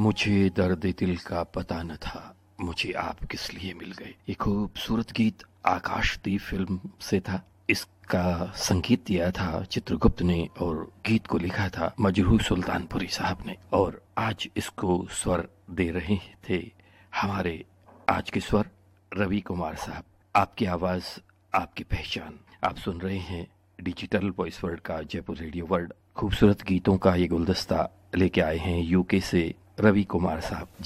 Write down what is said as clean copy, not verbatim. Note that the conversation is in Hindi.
मुझे दर्द दिल का पता न था, मुझे आप किस लिए मिल गए। ये खूबसूरत गीत आकाशदीप फिल्म से था। इसका संगीत दिया था चित्रगुप्त ने और गीत को लिखा था मजरूह सुल्तानपुरी साहब ने। और आज इसको स्वर दे रहे थे हमारे आज के स्वर रवि कुमार साहब। आपकी आवाज, आपकी पहचान। आप सुन रहे हैं डिजिटल वॉइस वर्ल्ड का जयपुर रेडियो वर्ल्ड। खूबसूरत गीतों का ये गुलदस्ता लेके आए हैं यूके से रवि कुमार साहब।